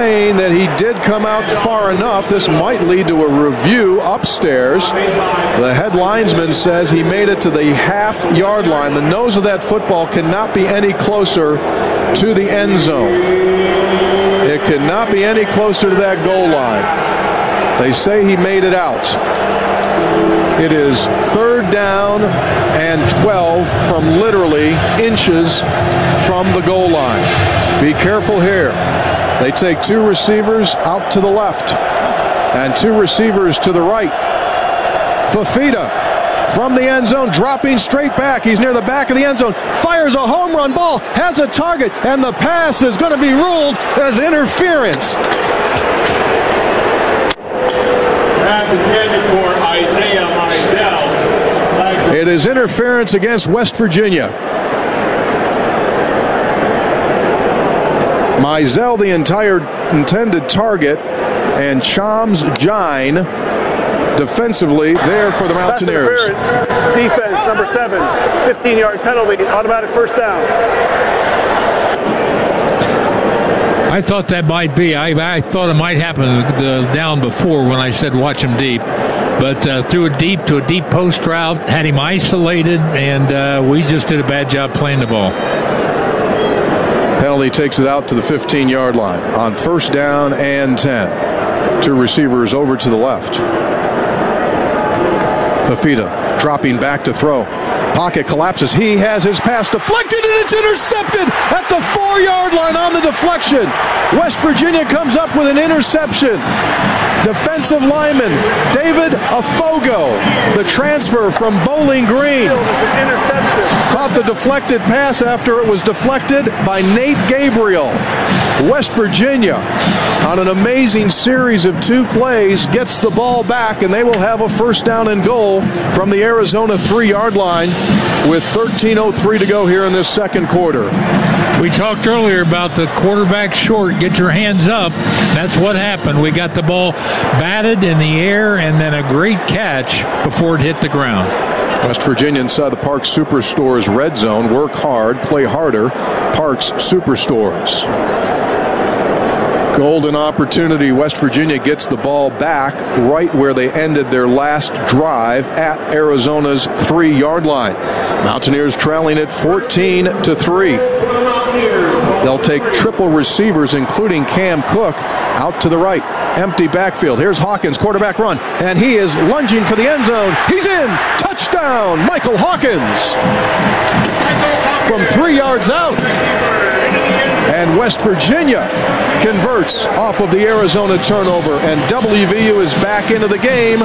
saying that he did come out far enough. This might lead to a review upstairs. The head linesman says he made it to the half-yard line. The nose of that football cannot be any closer to the end zone. It cannot be any closer to that goal line. They say he made it out. It is 3rd down and 12 from literally inches from the goal line. Be careful here. They take 2 receivers out to the left and 2 receivers to the right. Fafita from the end zone, dropping straight back. He's near the back of the end zone, fires a home run ball, has a target, and the pass is going to be ruled as interference. Pass intended for Isaiah Mizell. It is interference against West Virginia. Mizell, the entire intended target, and Chams Jine defensively there for the Mountaineers. Defense, number 7, 15-yard penalty, automatic first down. I thought that might be. I thought it might happen down before when I said watch him deep. But threw it deep to a deep post route, had him isolated, and we just did a bad job playing the ball. Penalty takes it out to the 15-yard line on 1st down and 10. 2 receivers over to the left. Fafita dropping back to throw. Pocket collapses. He has his pass deflected, and it's intercepted at the 4-yard line on the deflection. West Virginia comes up with an interception. Defensive lineman David Afogo, the transfer from Bowling Green, caught the deflected pass after it was deflected by Nate Gabriel. West Virginia, on an amazing series of 2 plays, gets the ball back, and they will have a 1st down and goal from the Arizona 3-yard line with 13:03 to go here in this 2nd quarter. We talked earlier about the quarterback short. Get your hands up. That's what happened. We got the ball batted in the air and then a great catch before it hit the ground. West Virginia inside the Parks Superstores red zone. Work hard, play harder. Parks Superstores. Golden opportunity. West Virginia gets the ball back right where they ended their last drive at Arizona's 3-yard line. Mountaineers trailing it 14-3. They'll take triple receivers, including Cam Cook, out to the right. Empty backfield. Here's Hawkins, quarterback run, and he is lunging for the end zone. He's in. Touchdown, Michael Hawkins. From 3 yards out. And West Virginia converts off of the Arizona turnover, and WVU is back into the game.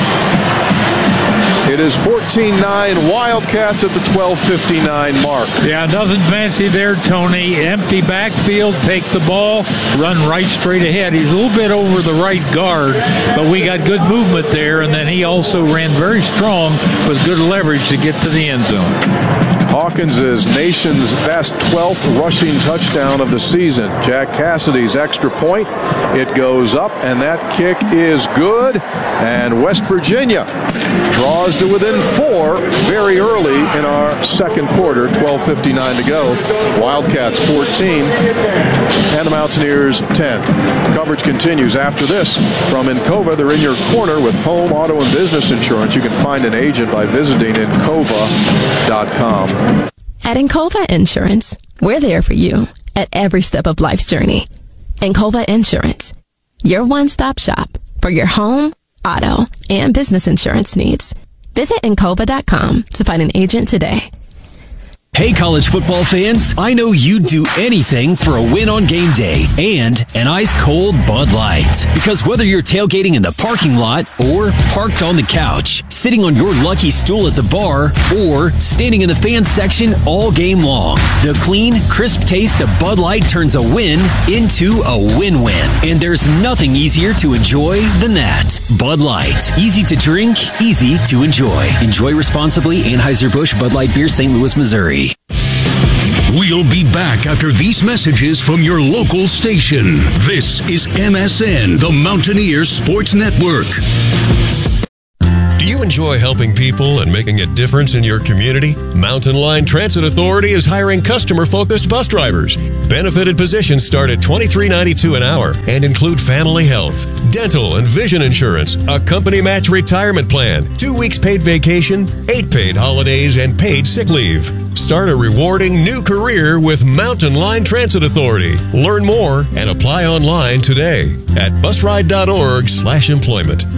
It is 14-9 Wildcats at the 12:59 mark. Yeah, nothing fancy there, Tony. Empty backfield, take the ball, run right straight ahead. He's a little bit over the right guard, but we got good movement there, and then he also ran very strong with good leverage to get to the end zone. Hawkins is nation's best 12th rushing touchdown of the season. Jack Cassidy's extra point. It goes up, and that kick is good. And West Virginia draws to within 4 very early in our 2nd quarter. 12:59 to go. Wildcats 14 and the Mountaineers 10. Coverage continues after this. From Encova, they're in your corner with home, auto, and business insurance. You can find an agent by visiting Encova.com. At Encova Insurance, we're there for you at every step of life's journey. Encova Insurance, your one-stop shop for your home, auto, and business insurance needs. Visit Encova.com to find an agent today. Hey, college football fans, I know you'd do anything for a win on game day and an ice-cold Bud Light. Because whether you're tailgating in the parking lot or parked on the couch, sitting on your lucky stool at the bar, or standing in the fan section all game long, the clean, crisp taste of Bud Light turns a win into a win-win. And there's nothing easier to enjoy than that. Bud Light. Easy to drink, easy to enjoy. Enjoy responsibly. Anheuser-Busch Bud Light Beer, St. Louis, Missouri. We'll be back after these messages from your local station. This is MSN, the Mountaineers Sports Network. Do you enjoy helping people and making a difference in your community? Mountain Line Transit Authority is hiring customer-focused bus drivers. Benefited positions start at $23.92 an hour and include family health, dental and vision insurance, a company match retirement plan, 2 weeks paid vacation, 8 paid holidays, and paid sick leave. Start a rewarding new career with Mountain Line Transit Authority. Learn more and apply online today at busride.org/employment.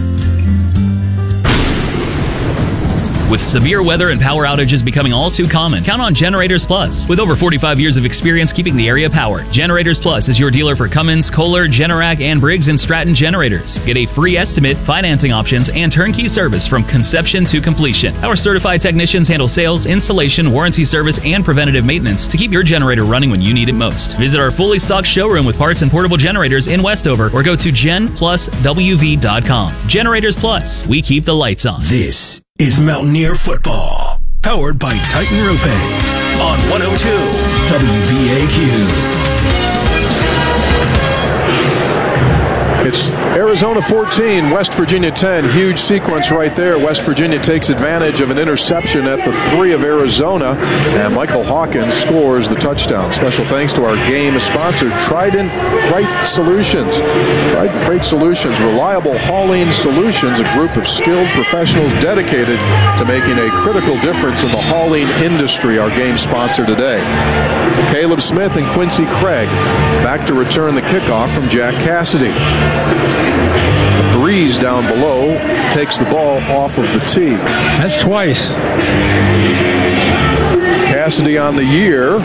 With severe weather and power outages becoming all too common, count on Generators Plus. With over 45 years of experience keeping the area powered, Generators Plus is your dealer for Cummins, Kohler, Generac, and Briggs & Stratton generators. Get a free estimate, financing options, and turnkey service from conception to completion. Our certified technicians handle sales, installation, warranty service, and preventative maintenance to keep your generator running when you need it most. Visit our fully stocked showroom with parts and portable generators in Westover or go to genpluswv.com. Generators Plus. We keep the lights on. This is Mountaineer Football, powered by Titan Roofing on 102 WVAQ. It's Arizona 14, West Virginia 10. Huge sequence right there. West Virginia takes advantage of an interception at the 3 of Arizona, and Michael Hawkins scores the touchdown. Special thanks to our game sponsor, Trident Freight Solutions. Trident Freight Solutions, reliable hauling solutions, a group of skilled professionals dedicated to making a critical difference in the hauling industry. Our game sponsor today. Caleb Smith and Quincy Craig back to return the kickoff from Jack Cassidy. Breeze down below takes the ball off of the tee. That's twice. Cassidy on the year,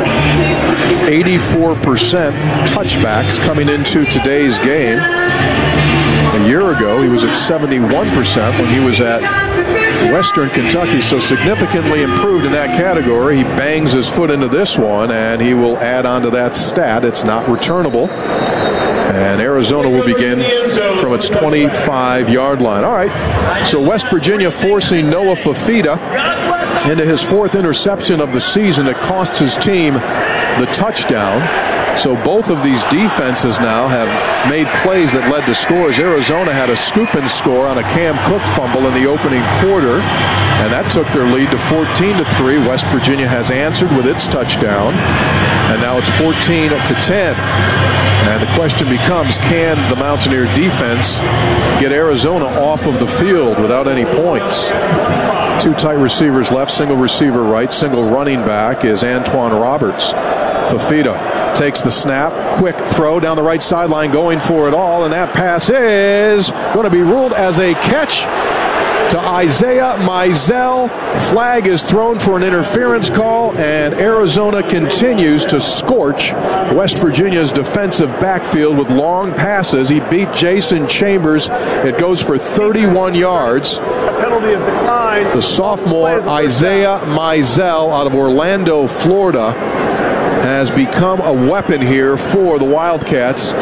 84% touchbacks coming into today's game. A year ago, he was at 71% when he was at Western Kentucky, so significantly improved in that category. He bangs his foot into this one, and he will add on to that stat. It's not returnable. And Arizona will begin from its 25-yard line. All right, so West Virginia forcing Noah Fafita into his 4th interception of the season. It costs his team the touchdown. So both of these defenses now have made plays that led to scores. Arizona had a scoop and score on a Cam Cook fumble in the opening quarter, and that took their lead to 14-3. West Virginia has answered with its touchdown, and now it's 14-10. And the question becomes, can the Mountaineer defense get Arizona off of the field without any points? 2 tight receivers left, single receiver right, single running back is Antoine Roberts. Fafita takes the snap, quick throw down the right sideline, going for it all, and that pass is going to be ruled as a catch to Isaiah Mizell. Flag is thrown for an interference call, and Arizona continues to scorch West Virginia's defensive backfield with long passes. He beat Jason Chambers. It goes for 31 yards. The penalty is declined. The sophomore Isaiah Mizell out of Orlando, Florida, has become a weapon here for the Wildcats.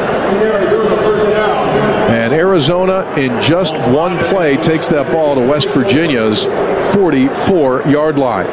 And Arizona, in just one play, takes that ball to West Virginia's 44-yard line.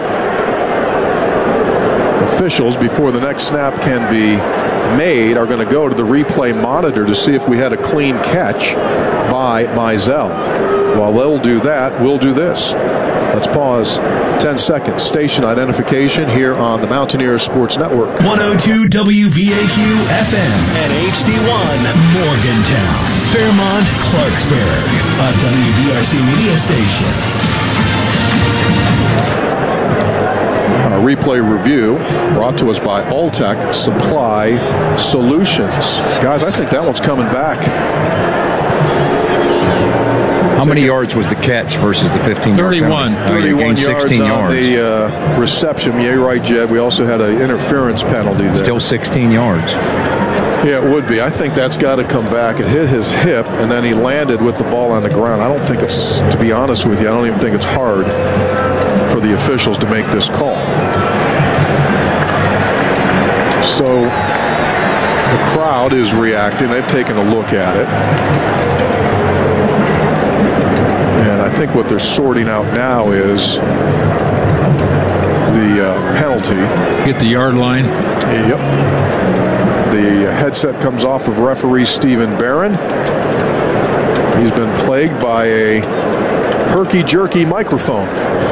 Officials, before the next snap can be made, are going to go to the replay monitor to see if we had a clean catch by Mizell. While they'll do that, we'll do this. Let's pause 10 seconds. Station identification here on the Mountaineer Sports Network. 102 WVAQ FM and HD1 Morgantown, Fairmont, Clarksburg, a WVRC media station. Our replay review brought to us by Alltech Supply Solutions. Guys, I think that one's coming back. How many yards was the catch versus the 15? 31. 31 yards 16 on yards. the reception. Yeah, you're right, Jed. We also had an interference penalty there. Still 16 yards. Yeah, it would be. I think that's got to come back. It hit his hip, and then he landed with the ball on the ground. I don't think it's, to be honest with you, I don't even think it's hard for the officials to make this call. So the crowd is reacting. They've taken a look at it. And I think what they're sorting out now is the penalty. Get the yard line. Yep. The headset comes off of referee Stephen Barron. He's been plagued by a herky-jerky microphone.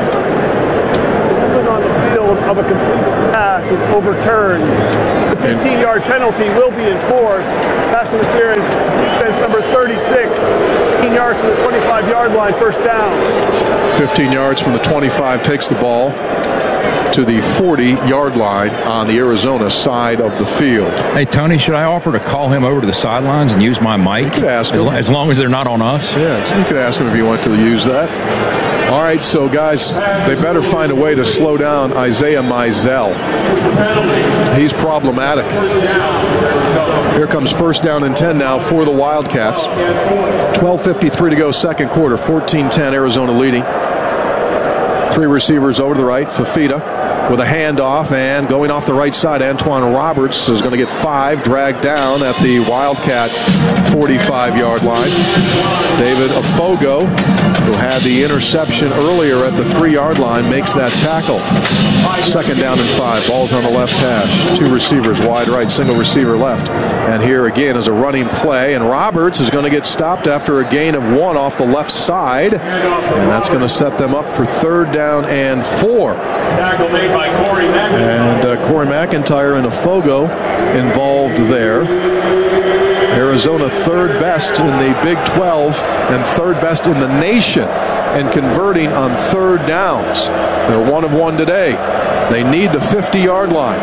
On the field of a complete pass is overturned. The 15-yard penalty will be enforced. Pass interference, defense number 36, 15 yards from the 25-yard line, first down. 15 yards from the 25 takes the ball to the 40-yard line on the Arizona side of the field. Hey, Tony, should I offer to call him over to the sidelines and use my mic? You could ask him. As long as they're not on us? Yeah, you could ask him if you want to use that. All right, so guys, they better find a way to slow down Isaiah Mizell. He's problematic. Here comes first down and 10 now for the Wildcats. 12:53 to go, second quarter, 14-10, Arizona leading. Three receivers over to the right, Fafita with a handoff, and going off the right side, Antoine Roberts is going to get 5, dragged down at the Wildcat 45-yard line. David Afogo, who had the interception earlier at the 3-yard line, makes that tackle. Second down and 5, balls on the left hash. Two receivers wide right, single receiver left. And here again is a running play, and Roberts is going to get stopped after a gain of 1 off the left side, and that's going to set them up for third down and 4. Tackle made by Corey McIntyre. And Corey McIntyre and Afogo involved there. Arizona third best in the Big 12 and third best in the nation in converting on third downs. They're 1 of 1 today. They need the 50-yard line.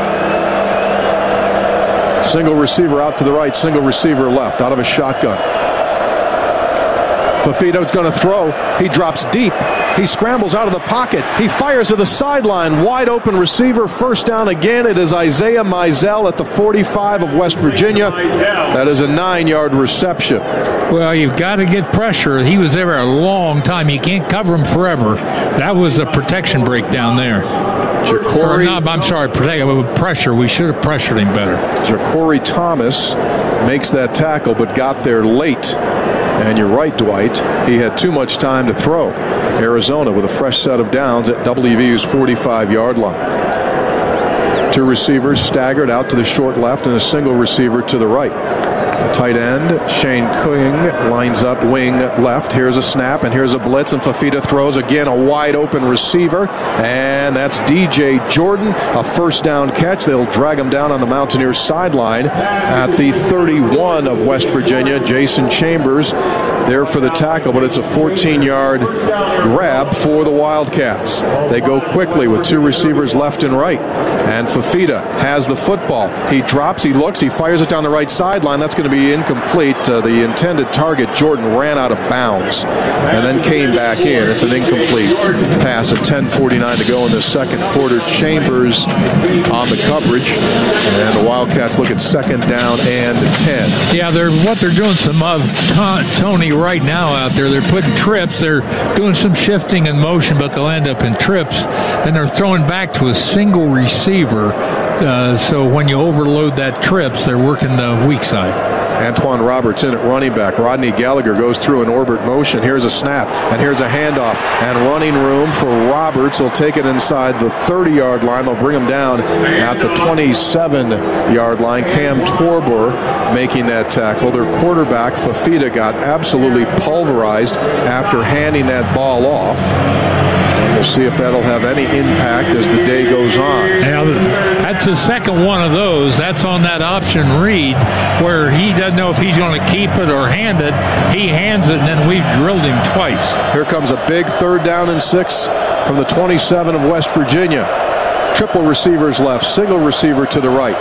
Single receiver out to the right, single receiver left, out of a shotgun. Fafito's going to throw. He drops deep. He scrambles out of the pocket. He fires to the sideline. Wide open receiver. First down again. It is Isaiah Mizell at the 45 of West Virginia. That is a 9-yard reception. Well, you've got to get pressure. He was there a long time. You can't cover him forever. That was a protection breakdown there. Pressure. We should have pressured him better. Ja'Cory Thomas makes that tackle, but got there late. And you're right, Dwight. He had too much time to throw. Arizona with a fresh set of downs at WVU's 45-yard line. Two receivers staggered out to the short left and a single receiver to the right. The tight end, Shane King, lines up wing left. Here's a snap, and here's a blitz, and Fafita throws again a wide open receiver, and that's DJ Jordan. A first down catch. They'll drag him down on the Mountaineers sideline at the 31 of West Virginia. Jason Chambers there for the tackle, but it's a 14-yard grab for the Wildcats. They go quickly with two receivers left and right, and Fafita has the football. He drops, he looks, he fires it down the right sideline. That's going to be incomplete. The intended target, Jordan, ran out of bounds and then came back in. It's an incomplete pass at 10:49 to go in the second quarter. Chambers on the coverage, and the Wildcats look at second down and 10. Yeah, they're doing some of Tony right now out there. They're putting trips. They're doing some shifting and motion, but they'll end up in trips. Then they're throwing back to a single receiver. So when you overload that trips, they're working the weak side. Antoine Roberts in at running back. Rodney Gallagher goes through an orbit motion. Here's a snap, and here's a handoff, and running room for Roberts. He'll take it inside the 30-yard line. They'll bring him down at the 27-yard line. Cam Torbor making that tackle. Their quarterback, Fafita, got absolutely pulverized after handing that ball off. We'll see if that'll have any impact as the day goes on. Now, that's the second one of those. That's on that option read where he doesn't know if he's going to keep it or hand it. He hands it, and then we've drilled him twice. Here comes a big third down and 6 from the 27 of West Virginia. Triple receivers left, single receiver to the right.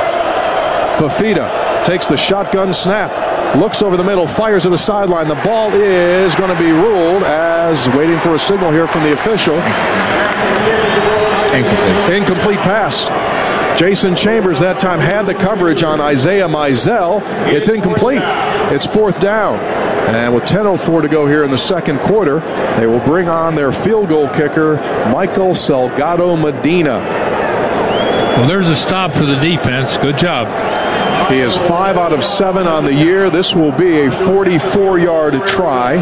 Fafita takes the shotgun snap. Looks over the middle, fires to the sideline. The ball is going to be ruled as waiting for a signal here from the official. Incomplete pass. Jason Chambers that time had the coverage on Isaiah Mizell. It's incomplete. It's fourth down. And with 10:04 to go here in the second quarter, they will bring on their field goal kicker, Michael Salgado Medina. Well, there's a stop for the defense. Good job. He is 5 out of 7 on the year. This will be a 44-yard try.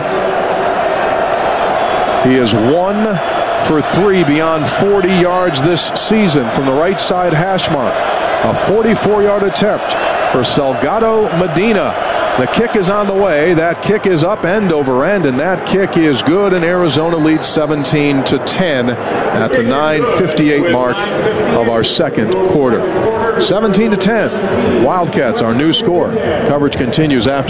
He is 1 for 3 beyond 40 yards this season from the right side hash mark. A 44-yard attempt for Salgado Medina. The kick is on the way. That kick is up end over end, and that kick is good, and Arizona leads 17-10 at the 9:58 mark of our second quarter. 17-10. Wildcats, our new score. Coverage continues after